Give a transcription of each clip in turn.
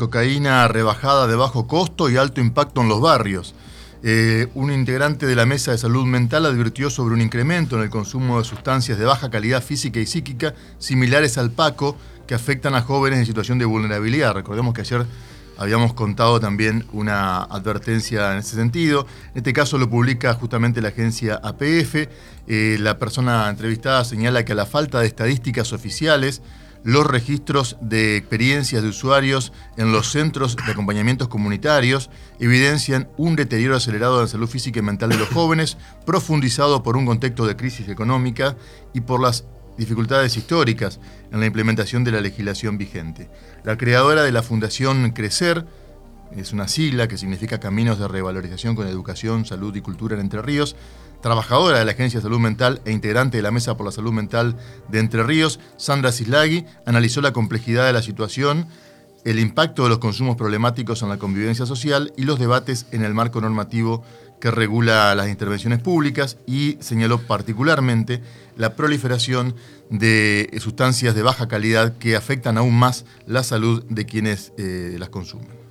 cocaína rebajada de bajo costo y alto impacto en los barrios. Un integrante de la Mesa de Salud Mental advirtió sobre un incremento en el consumo de sustancias de baja calidad física y psíquica similares al Paco que afectan a jóvenes en situación de vulnerabilidad. Recordemos que ayer habíamos contado también una advertencia en ese sentido. En este caso lo publica justamente la agencia APF. La persona entrevistada señala que a la falta de estadísticas oficiales, los registros de experiencias de usuarios en los centros de acompañamientos comunitarios evidencian un deterioro acelerado de la salud física y mental de los jóvenes, profundizado por un contexto de crisis económica y por las dificultades históricas en la implementación de la legislación vigente. La creadora de la Fundación Crecer, es una sigla que significa Caminos de Revalorización con Educación, Salud y Cultura en Entre Ríos, trabajadora de la Agencia de Salud Mental e integrante de la Mesa por la Salud Mental de Entre Ríos, Sandra Cislagui, analizó la complejidad de la situación, el impacto de los consumos problemáticos en la convivencia social y los debates en el marco normativo que regula las intervenciones públicas, y señaló particularmente la proliferación de sustancias de baja calidad que afectan aún más la salud de quienes las consumen.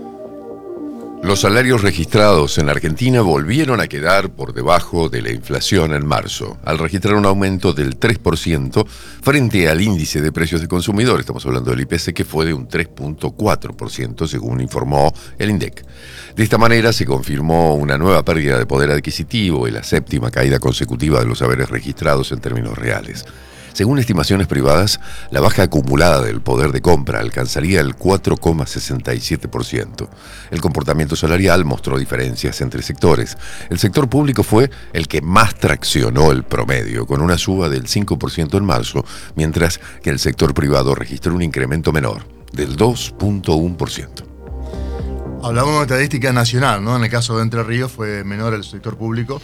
Los salarios registrados en Argentina volvieron a quedar por debajo de la inflación en marzo, al registrar un aumento del 3% frente al índice de precios de consumidor, estamos hablando del IPC, que fue de un 3.4%, según informó el INDEC. De esta manera se confirmó una nueva pérdida de poder adquisitivo y la séptima caída consecutiva de los haberes registrados en términos reales. Según estimaciones privadas, la baja acumulada del poder de compra alcanzaría el 4,67%. El comportamiento salarial mostró diferencias entre sectores. El sector público fue el que más traccionó el promedio, con una suba del 5% en marzo, mientras que el sector privado registró un incremento menor, del 2,1%. Hablamos de estadística nacional, ¿no? En el caso de Entre Ríos fue menor el sector público,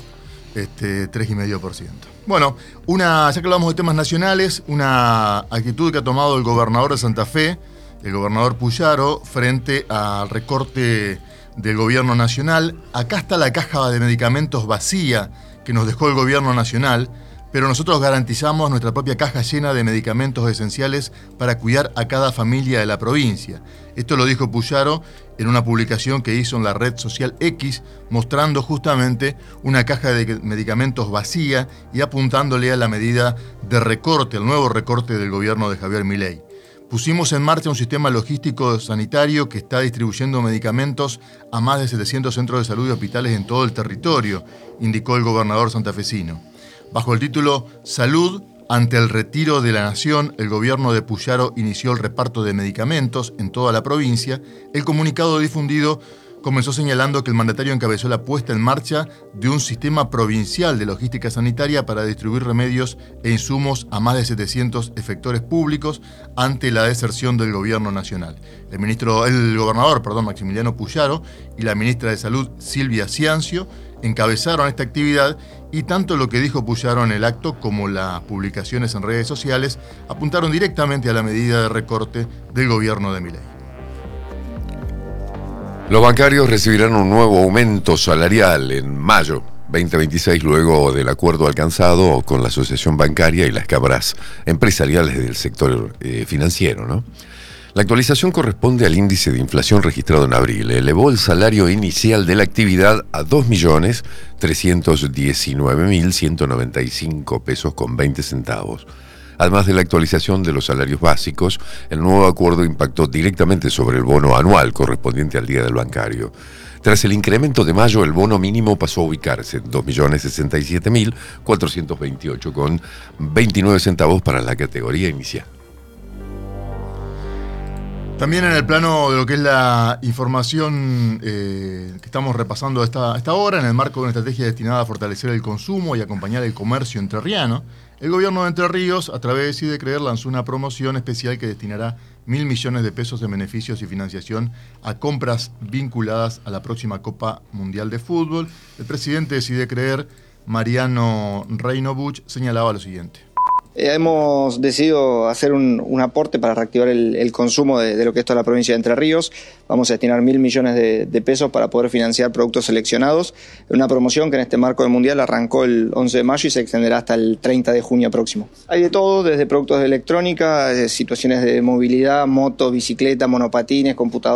3,5%. Bueno, ya que hablamos de temas nacionales, una actitud que ha tomado el gobernador de Santa Fe, el gobernador Puyaro, frente al recorte del gobierno nacional. Acá está la caja de medicamentos vacía que nos dejó el gobierno nacional, pero nosotros garantizamos nuestra propia caja llena de medicamentos esenciales para cuidar a cada familia de la provincia. Esto lo dijo Puyaro en una publicación que hizo en la red social X, mostrando justamente una caja de medicamentos vacía y apuntándole a la medida de recorte, al nuevo recorte del gobierno de Javier Milei. Pusimos en marcha un sistema logístico sanitario que está distribuyendo medicamentos a más de 700 centros de salud y hospitales en todo el territorio, indicó el gobernador santafesino. Bajo el título Salud, ante el retiro de la nación, el gobierno de Puyaro inició el reparto de medicamentos en toda la provincia. El comunicado difundido comenzó señalando que el mandatario encabezó la puesta en marcha de un sistema provincial de logística sanitaria para distribuir remedios e insumos a más de 700 efectores públicos ante la deserción del gobierno nacional. El gobernador Maximiliano Puyaro y la ministra de Salud, Silvia Ciancio, encabezaron esta actividad, y tanto lo que dijo Puyaro en el acto como las publicaciones en redes sociales apuntaron directamente a la medida de recorte del gobierno de Milei. Los bancarios recibirán un nuevo aumento salarial en mayo 2026, luego del acuerdo alcanzado con la Asociación Bancaria y las cámaras empresariales del sector financiero, ¿no? La actualización corresponde al índice de inflación registrado en abril. Elevó el salario inicial de la actividad a 2.319.195 pesos con 20 centavos. Además de la actualización de los salarios básicos, el nuevo acuerdo impactó directamente sobre el bono anual correspondiente al Día del Bancario. Tras el incremento de mayo, el bono mínimo pasó a ubicarse en 2.067.428 con 29 centavos para la categoría inicial. También en el plano de lo que es la información que estamos repasando a esta hora, en el marco de una estrategia destinada a fortalecer el consumo y acompañar el comercio entrerriano, el gobierno de Entre Ríos, a través de Decide Creer, lanzó una promoción especial que destinará 1.000 millones de pesos de beneficios y financiación a compras vinculadas a la próxima Copa Mundial de Fútbol. El presidente de Decide Creer, Mariano Reinovich, señalaba lo siguiente. Hemos decidido hacer un aporte para reactivar el consumo de lo que es toda la provincia de Entre Ríos. Vamos a destinar 1.000 millones de pesos para poder financiar productos seleccionados. Una promoción que en este marco del Mundial arrancó el 11 de mayo y se extenderá hasta el 30 de junio próximo. Hay de todo, desde productos de electrónica, situaciones de movilidad, motos, bicicleta, monopatines, computadoras.